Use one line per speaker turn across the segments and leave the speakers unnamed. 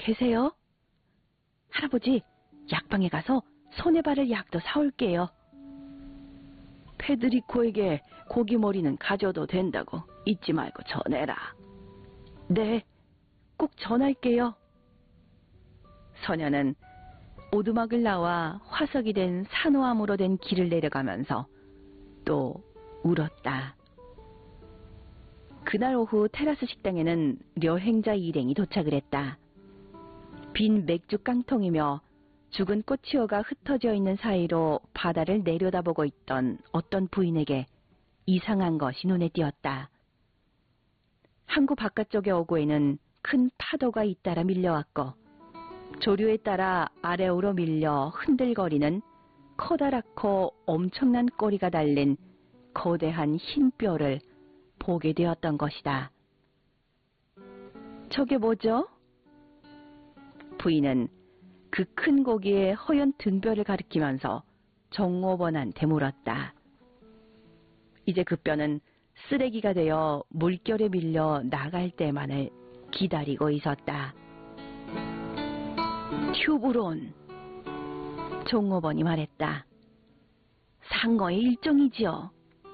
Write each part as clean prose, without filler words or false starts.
계세요? 할아버지, 약방에 가서 손에 바를 약도 사올게요. 페드리코에게 고기머리는 가져도 된다고 잊지 말고 전해라. 네, 꼭 전할게요. 소녀는 오두막을 나와 화석이 된 산호암으로 된 길을 내려가면서 또 울었다. 그날 오후 테라스 식당에는 여행자 일행이 도착을 했다. 빈 맥주 깡통이며 죽은 꽃치어가 흩어져 있는 사이로 바다를 내려다보고 있던 어떤 부인에게 이상한 것이 눈에 띄었다. 항구 바깥쪽의 어구에는 큰 파도가 잇따라 밀려왔고 조류에 따라 아래로 밀려 흔들거리는 커다랗고 엄청난 꼬리가 달린 거대한 흰 뼈를 보게 되었던 것이다. 저게 뭐죠? 부인은 그 큰 고기의 허연 등뼈를 가리키면서 정오번한테 물었다. 이제 그 뼈는 쓰레기가 되어 물결에 밀려 나갈 때만을 기다리고 있었다. 튜브론, 종업원이 말했다. 상어의 일종이지요.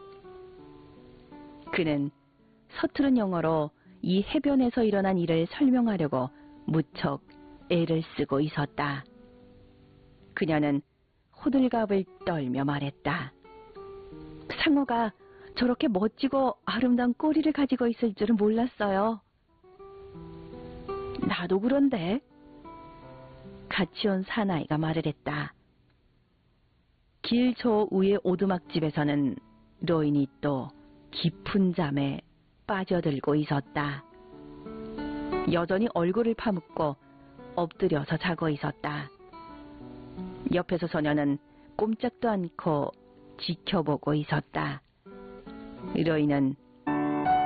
그는 서투른 영어로 이 해변에서 일어난 일을 설명하려고 무척 애를 쓰고 있었다. 그녀는 호들갑을 떨며 말했다. 상어가 저렇게 멋지고 아름다운 꼬리를 가지고 있을 줄은 몰랐어요. 나도 그런데. 같이 온 사나이가 말을 했다. 길 저 위의 오두막집에서는 로인이 또 깊은 잠에 빠져들고 있었다. 여전히 얼굴을 파묻고 엎드려서 자고 있었다. 옆에서 소녀는 꼼짝도 않고 지켜보고 있었다. 로인은